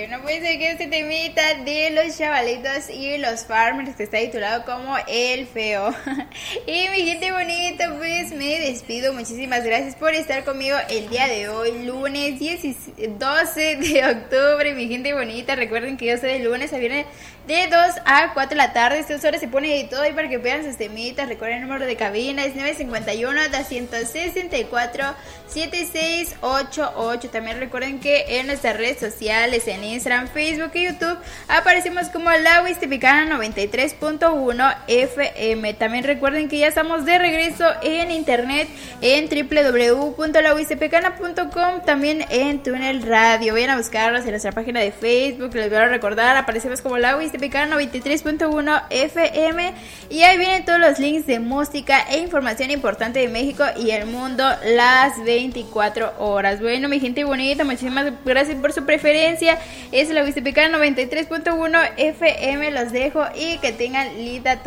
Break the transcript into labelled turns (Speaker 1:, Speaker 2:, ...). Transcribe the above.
Speaker 1: Bueno, pues aquí este temita de los chavalitos y los farmers que está titulado como El Feo. Y mi gente bonita, pues me despido. Muchísimas gracias por estar conmigo el día de hoy, lunes 12 de octubre. Mi gente bonita, recuerden que yo soy de lunes a viernes de 2 a 4 de la tarde. Estas horas se pone de todo ahí para que vean sus temitas. Recuerden el número de cabina, es 951-264-7688. También recuerden que en nuestras redes sociales, en Instagram, Facebook y YouTube, aparecemos como La Huastepecana 93.1 FM. También recuerden que ya estamos de regreso en internet en www.lahuastepecana.com, también en Túnel Radio. Vayan a buscarnos en nuestra página de Facebook. Les voy a recordar, aparecemos como La Huastepecana 93.1 FM, y ahí vienen todos los links de música e información importante de México y el mundo las 24 horas. Bueno, mi gente bonita, muchísimas gracias por su preferencia. Es La Huastepecana 93.1 FM. Los dejo y que tengan linda tarde.